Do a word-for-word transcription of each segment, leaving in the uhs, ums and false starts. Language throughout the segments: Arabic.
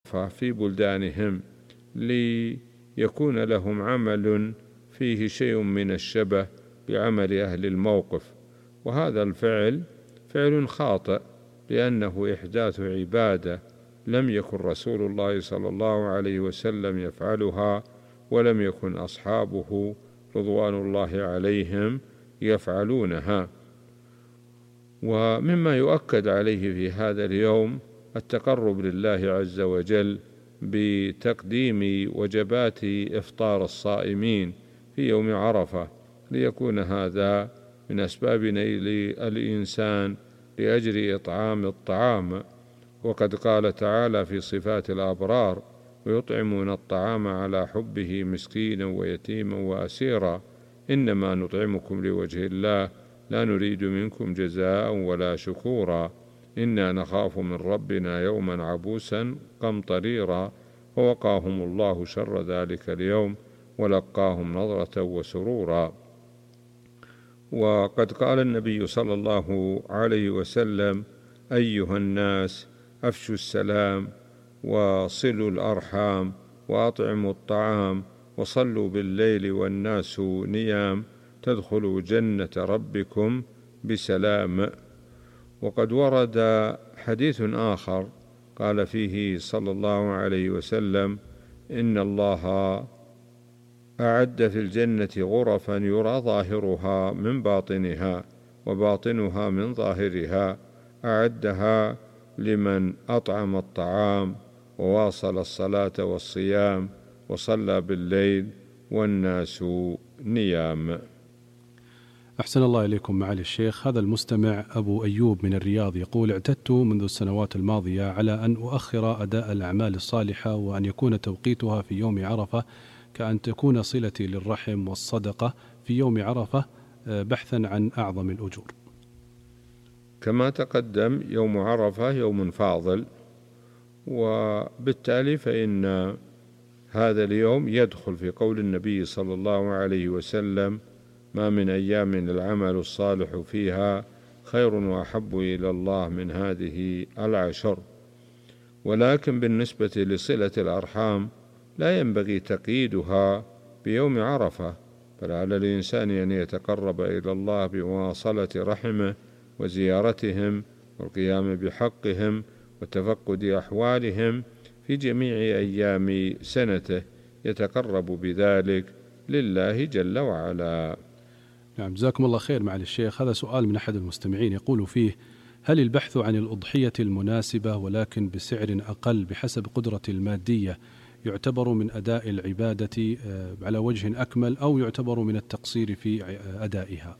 عرفة في بلدانهم ليكون لهم عمل فيه شيء من الشبه بعمل أهل الموقف، وهذا الفعل فعل خاطئ، لأنه إحداث عبادة لم يكن رسول الله صلى الله عليه وسلم يفعلها، ولم يكن أصحابه رضوان الله عليهم يفعلونها. ومما يؤكد عليه في هذا اليوم التقرب لله عز وجل بتقديم وجبات إفطار الصائمين في يوم عرفة، ليكون هذا من أسباب نيل الإنسان لأجل إطعام الطعام. وقد قال تعالى في صفات الأبرار: ويطعمون الطعام على حبه مسكينا ويتيما وأسيرا إنما نطعمكم لوجه الله لا نريد منكم جزاء ولا شكورا إنا نخاف من ربنا يوما عبوسا قمطريرا فوقاهم الله شر ذلك اليوم ولقاهم نضرة وسرورا. وقد قال النبي صلى الله عليه وسلم: أيها الناس أفشوا السلام وصلوا الأرحام وأطعموا الطعام وصلوا بالليل والناس نيام تدخلوا جنة ربكم بسلام. وقد ورد حديث آخر قال فيه صلى الله عليه وسلم: إن الله أعد في الجنة غرفا يرى ظاهرها من باطنها وباطنها من ظاهرها أعدها لمن أطعم الطعام وواصل الصلاة والصيام وصلى بالليل والناس نيام. أحسن الله إليكم معالي الشيخ. هذا المستمع أبو أيوب من الرياض يقول: اعتدت منذ السنوات الماضية على أن أؤخر أداء الأعمال الصالحة وأن يكون توقيتها في يوم عرفة، كأن تكون صلتي للرحم والصدقة في يوم عرفة بحثا عن أعظم الأجور. كما تقدم يوم عرفة يوم فاضل، وبالتالي فإن هذا اليوم يدخل في قول النبي صلى الله عليه وسلم: ما من أيام العمل الصالح فيها خير وأحب إلى الله من هذه العشر. ولكن بالنسبة لصلة الأرحام لا ينبغي تقييدها بيوم عرفة، بل على الإنسان أن يتقرب إلى الله بمواصلة رحمه وزيارتهم والقيام بحقهم وتفقد أحوالهم في جميع أيام سنته، يتقرب بذلك لله جل وعلا. نعم، جزاكم الله خير معالي الشيخ. هذا سؤال من أحد المستمعين يقول فيه: هل البحث عن الأضحية المناسبة ولكن بسعر أقل بحسب قدرة المادية يعتبر من أداء العبادة على وجه أكمل، أو يعتبر من التقصير في أدائها؟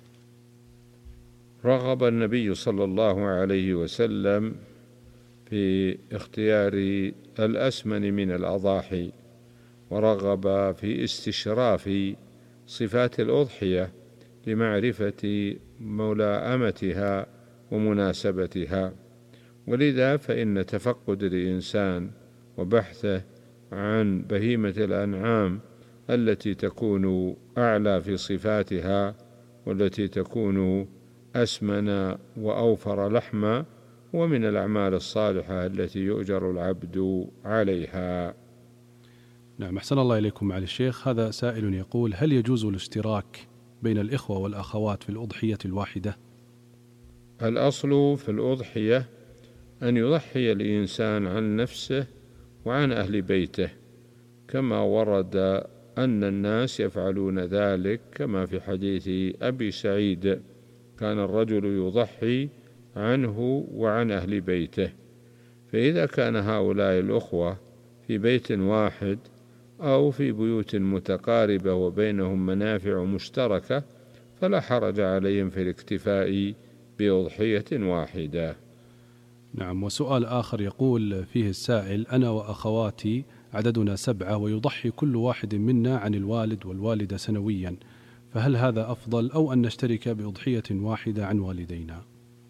رغب النبي صلى الله عليه وسلم في اختيار الأسمن من الأضاحي، ورغب في استشراف صفات الأضحية لمعرفة ملائمتها ومناسبتها. ولذا فإن تفقد الإنسان وبحثه عن بهيمة الأنعام التي تكون أعلى في صفاتها والتي تكون أسمن وأوفر لحما ومن الأعمال الصالحة التي يؤجر العبد عليها. نعم، أحسن الله إليكم معالي الشيخ. هذا سائل يقول: هل يجوز الاشتراك بين الإخوة والأخوات في الأضحية الواحدة؟ الأصل في الأضحية أن يضحي الإنسان عن نفسه وعن أهل بيته، كما ورد أن الناس يفعلون ذلك، كما في حديث أبي سعيد: كان الرجل يضحي عنه وعن أهل بيته. فإذا كان هؤلاء الأخوة في بيت واحد أو في بيوت متقاربة وبينهم منافع مشتركة فلا حرج عليهم في الاكتفاء بأضحية واحدة. نعم. وسؤال آخر يقول فيه السائل: أنا وأخواتي عددنا سبعة ويضحي كل واحد منا عن الوالد والوالدة سنويا، فهل هذا أفضل أو أن نشترك بأضحية واحدة عن والدينا؟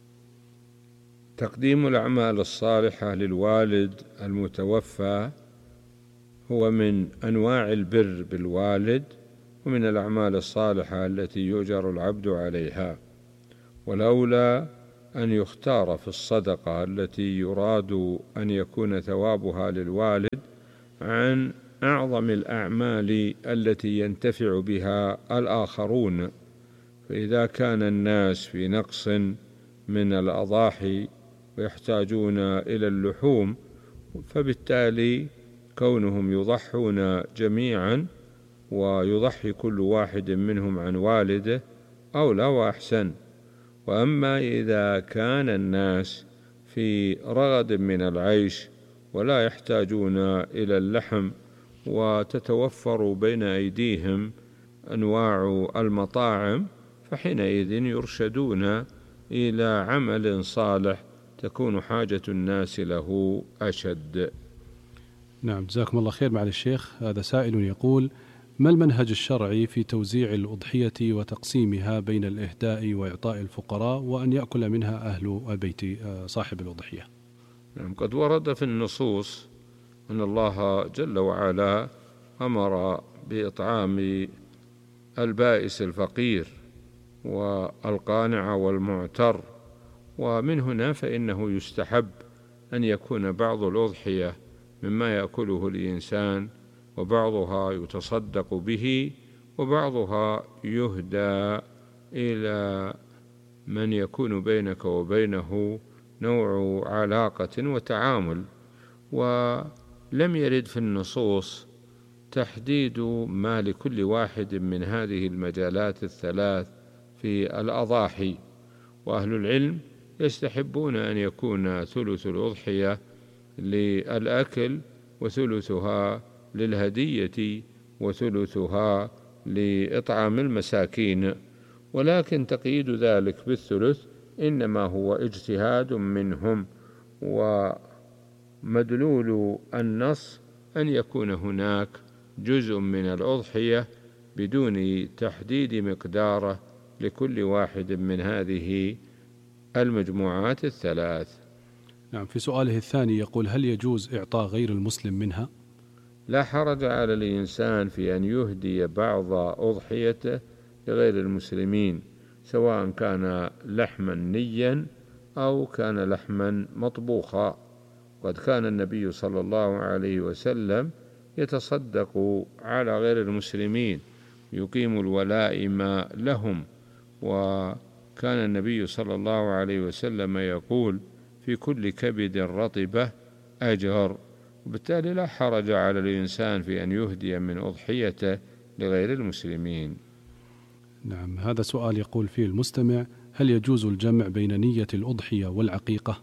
تقديم الأعمال الصالحة للوالد المتوفى هو من أنواع البر بالوالد ومن الأعمال الصالحة التي يؤجر العبد عليها، والأولى أن يختار في الصدقة التي يراد أن يكون ثوابها للوالد عن أعظم الأعمال التي ينتفع بها الآخرون. فإذا كان الناس في نقص من الأضاحي ويحتاجون إلى اللحوم، فبالتالي كونهم يضحون جميعا ويضحي كل واحد منهم عن والده أولى وأحسن. وأما إذا كان الناس في رغد من العيش ولا يحتاجون إلى اللحم وتتوفر بين أيديهم أنواع المطاعم، فحينئذ يرشدون إلى عمل صالح تكون حاجة الناس له أشد. نعم، جزاكم الله خير معالي الشيخ. هذا سائل يقول: ما المنهج الشرعي في توزيع الأضحية وتقسيمها بين الإهداء وإعطاء الفقراء وأن يأكل منها أهل البيت صاحب الأضحية؟ نعم، قد ورد في النصوص أن الله جل وعلا أمر بإطعام البائس الفقير والقانع والمعتر، ومن هنا فإنه يستحب أن يكون بعض الأضحية مما يأكله الإنسان، وبعضها يتصدق به، وبعضها يهدى إلى من يكون بينك وبينه نوع علاقة وتعامل. ولم يرد في النصوص تحديد ما لكل واحد من هذه المجالات الثلاث في الأضاحي، وأهل العلم يستحبون أن يكون ثلث الأضحية للأكل، وثلثها للهدية، وثلثها لإطعام المساكين. ولكن تقييد ذلك بالثلث إنما هو اجتهاد منهم، ومدلول النص أن يكون هناك جزء من الأضحية بدون تحديد مقداره لكل واحد من هذه المجموعات الثلاث. نعم، في سؤاله الثاني يقول: هل يجوز إعطاء غير المسلم منها؟ لا حرج على الإنسان في أن يهدي بعض أضحيته لغير المسلمين، سواء كان لحما نيا أو كان لحما مطبوخا. قد كان النبي صلى الله عليه وسلم يتصدق على غير المسلمين، يقيم الولائم لهم، وكان النبي صلى الله عليه وسلم يقول: في كل كبد رطبة أجر. وبالتالي لا حرج على الإنسان في أن يهدي من أضحيته لغير المسلمين. نعم، هذا سؤال يقول فيه المستمع: هل يجوز الجمع بين نية الأضحية والعقيقة؟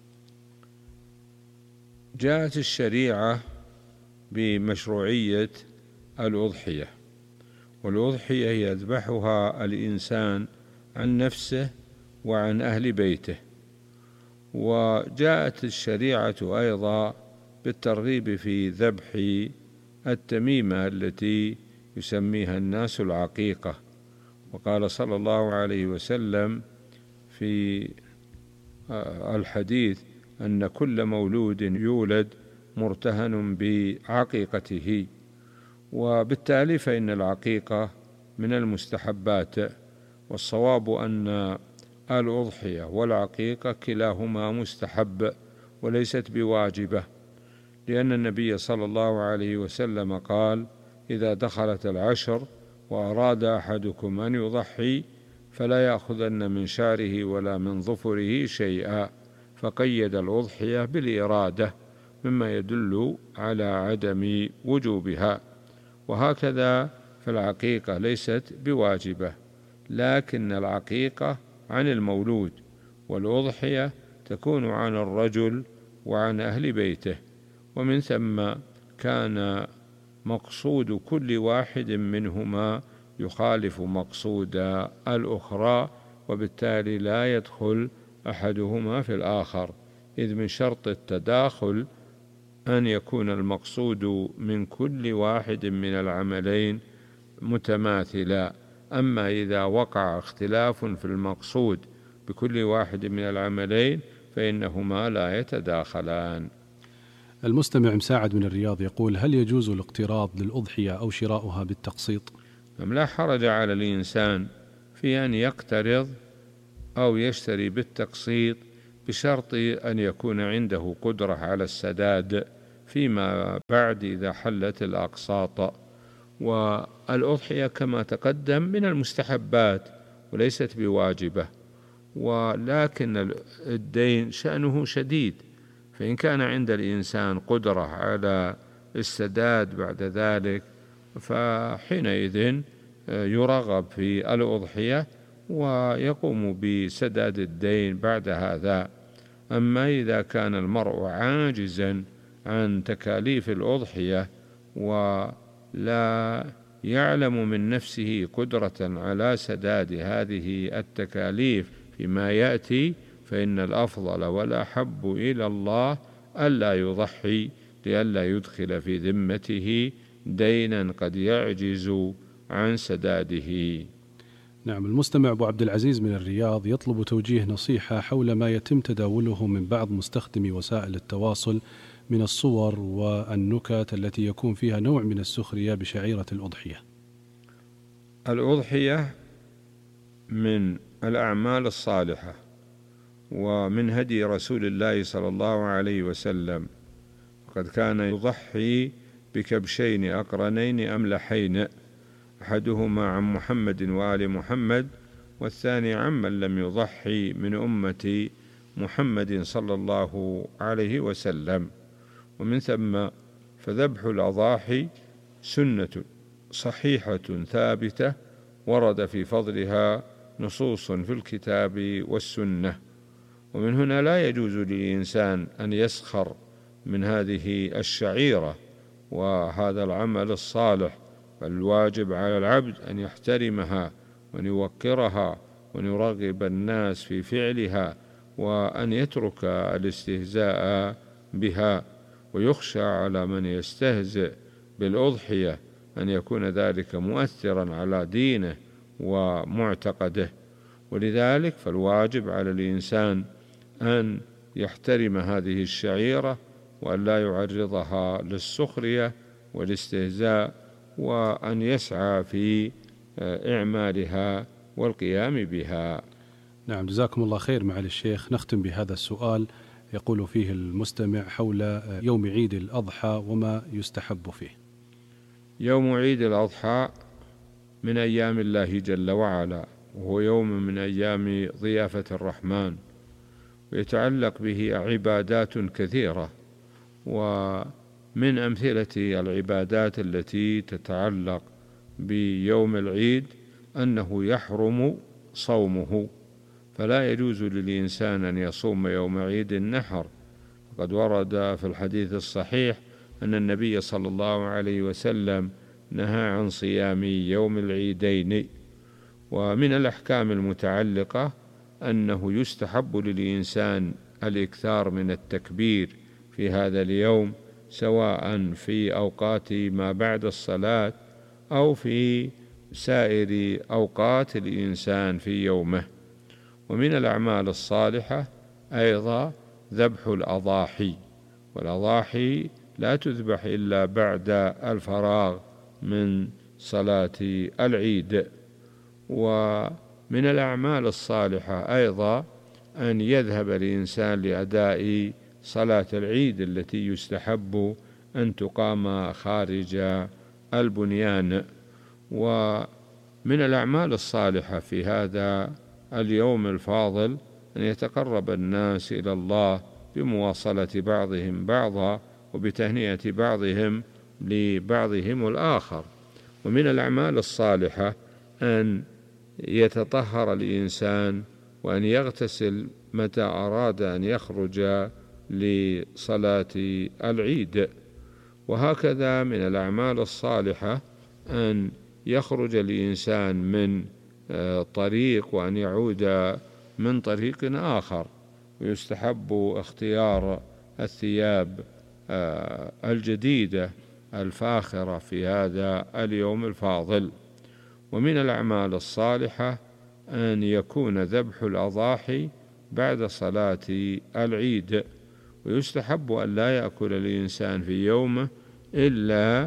جاءت الشريعة بمشروعية الأضحية، والأضحية يذبحها الإنسان عن نفسه وعن أهل بيته. وجاءت الشريعة أيضا بالترغيب في ذبح التميمة التي يسميها الناس العقيقة. وقال صلى الله عليه وسلم في الحديث أن كل مولود يولد مرتهن بعقيقته، وبالتالي فإن العقيقة من المستحبات. والصواب أن الأضحية والعقيقة كلاهما مستحب وليست بواجبة، لأن النبي صلى الله عليه وسلم قال: إذا دخلت العشر وأراد أحدكم أن يضحي فلا يأخذن من شعره ولا من ظفره شيئا، فقيد الأضحية بالإرادة مما يدل على عدم وجوبها. وهكذا فالعقيقة ليست بواجبة، لكن العقيقة عن المولود، والأضحية تكون عن الرجل وعن أهل بيته. ومن ثم كان مقصود كل واحد منهما يخالف مقصود الأخرى، وبالتالي لا يدخل أحدهما في الآخر، إذ من شرط التداخل أن يكون المقصود من كل واحد من العملين متماثلا. أما إذا وقع اختلاف في المقصود بكل واحد من العملين فإنهما لا يتداخلان. المستمع مساعد من الرياض يقول: هل يجوز الاقتراض للأضحية أو شراؤها بالتقسيط؟ لا حرج على الإنسان في أن يقترض أو يشتري بالتقسيط بشرط أن يكون عنده قدرة على السداد فيما بعد إذا حلت الأقساط. والأضحية كما تقدم من المستحبات وليست بواجبة، ولكن الدين شأنه شديد، فإن كان عند الإنسان قدرة على السداد بعد ذلك فحينئذ يرغب في الأضحية ويقوم بسداد الدين بعد هذا. أما إذا كان المرء عاجزا عن تكاليف الأضحية ولا يعلم من نفسه قدرة على سداد هذه التكاليف فيما يأتي، فإن الأفضل والأحب إلى الله ألا يضحي لئلا يدخل في ذمته دينا قد يعجز عن سداده. نعم. المستمع أبو عبد العزيز من الرياض يطلب توجيه نصيحة حول ما يتم تداوله من بعض مستخدمي وسائل التواصل من الصور والنكت التي يكون فيها نوع من السخرية بشعيرة الأضحية. الأضحية من الأعمال الصالحة ومن هدي رسول الله صلى الله عليه وسلم، وقد كان يضحي بكبشين أقرنين أملحين، أحدهما عن محمد وآل محمد، والثاني عمن لم يضحي من أمة محمد صلى الله عليه وسلم. ومن ثم فذبح الأضاحي سنة صحيحة ثابتة ورد في فضلها نصوص في الكتاب والسنة. ومن هنا لا يجوز للإنسان أن يسخر من هذه الشعيرة وهذا العمل الصالح، فالواجب على العبد أن يحترمها وأن يوقرها وأن يرغب الناس في فعلها وأن يترك الاستهزاء بها. ويخشى على من يستهزئ بالأضحية أن يكون ذلك مؤثرا على دينه ومعتقده، ولذلك فالواجب على الإنسان أن يحترم هذه الشعيرة وأن لا يعرضها للسخرية والاستهزاء، وأن يسعى في إعمالها والقيام بها. نعم، جزاكم الله خير معالي الشيخ. نختم بهذا السؤال يقول فيه المستمع حول يوم عيد الأضحى وما يستحب فيه. يوم عيد الأضحى من أيام الله جل وعلا، وهو يوم من أيام ضيافة الرحمن، ويتعلق به عبادات كثيرة. ومن أمثلة العبادات التي تتعلق بيوم العيد أنه يحرم صومه، فلا يجوز للإنسان أن يصوم يوم عيد النحر. وقد ورد في الحديث الصحيح أن النبي صلى الله عليه وسلم نهى عن صيام يوم العيدين. ومن الأحكام المتعلقة أنه يستحب للإنسان الإكثار من التكبير في هذا اليوم، سواء في أوقات ما بعد الصلاة أو في سائر أوقات الإنسان في يومه. ومن الأعمال الصالحة أيضا ذبح الأضاحي، والأضاحي لا تذبح إلا بعد الفراغ من صلاة العيد. ومن الأعمال الصالحة أيضا أن يذهب الإنسان لأداء صلاة العيد التي يستحب أن تقام خارج البنيان. ومن الأعمال الصالحة في هذا اليوم الفاضل أن يتقرب الناس إلى الله بمواصلة بعضهم بعضا وبتهنئة بعضهم لبعضهم الآخر. ومن الأعمال الصالحة أن يتطهر الإنسان وأن يغتسل متى أراد أن يخرج لصلاة العيد. وهكذا من الأعمال الصالحة أن يخرج الإنسان من طريق وأن يعود من طريق آخر، ويستحب اختيار الثياب الجديدة الفاخرة في هذا اليوم الفاضل. ومن الأعمال الصالحة أن يكون ذبح الأضاحي بعد صلاة العيد، ويستحب أن لا يأكل الإنسان في يومه إلا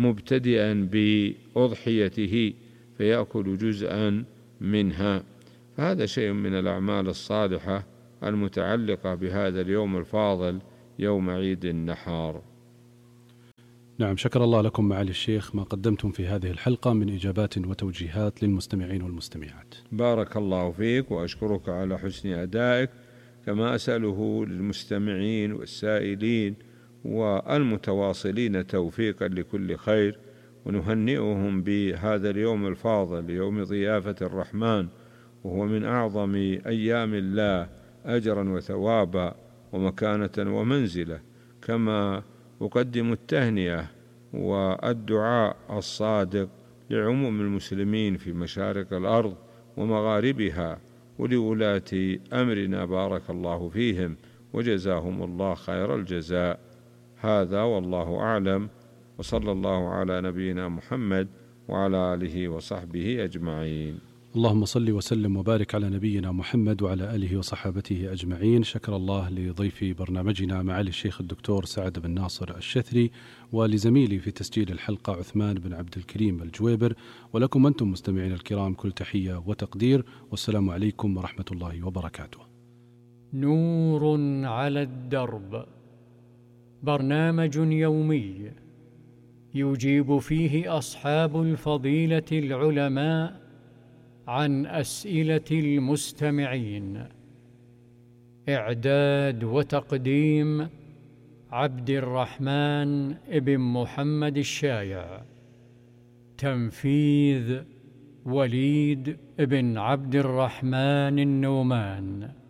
مبتدئا بأضحيته فيأكل جزءا منها. فهذا شيء من الأعمال الصالحة المتعلقة بهذا اليوم الفاضل يوم عيد النحر. نعم، شكر الله لكم معالي الشيخ ما قدمتم في هذه الحلقة من إجابات وتوجيهات للمستمعين والمستمعات. بارك الله فيك، وأشكرك على حسن أدائك، كما أسأله للمستمعين والسائلين والمتواصلين توفيقا لكل خير، ونهنئهم بهذا اليوم الفاضل يوم ضيافة الرحمن، وهو من أعظم أيام الله أجرا وثوابا ومكانة ومنزلة. كما أقدم التهنئة والدعاء الصادق لعموم المسلمين في مشارق الأرض ومغاربها، ولولاة أمرنا بارك الله فيهم وجزاهم الله خير الجزاء. هذا والله أعلم، وصلى الله على نبينا محمد وعلى آله وصحبه أجمعين. اللهم صل وسلم وبارك على نبينا محمد وعلى آله وصحابته أجمعين. شكر الله لضيف برنامجنا معالي الشيخ الدكتور سعد بن ناصر الشثري، ولزميلي في تسجيل الحلقة عثمان بن عبد الكريم الجويبر، ولكم أنتم مستمعين الكرام كل تحية وتقدير، والسلام عليكم ورحمة الله وبركاته. نور على الدرب، برنامج يومي يجيب فيه أصحاب الفضيلة العلماء عن أسئلة المستمعين. إعداد وتقديم عبد الرحمن ابن محمد الشايع. تنفيذ وليد ابن عبد الرحمن النومان.